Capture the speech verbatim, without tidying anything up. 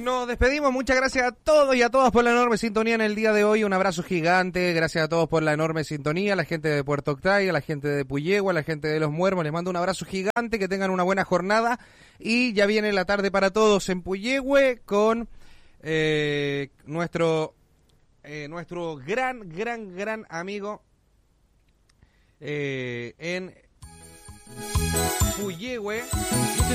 Nos despedimos, muchas gracias a todos y a todas por la enorme sintonía en el día de hoy, un abrazo gigante, gracias a todos por la enorme sintonía, a la gente de Puerto Octay, a la gente de Puyehue, a la gente de Los Muermos, les mando un abrazo gigante, que tengan una buena jornada y ya viene la tarde para todos en Puyehue con eh, nuestro, eh, nuestro gran, gran, gran amigo eh, en Puyehue.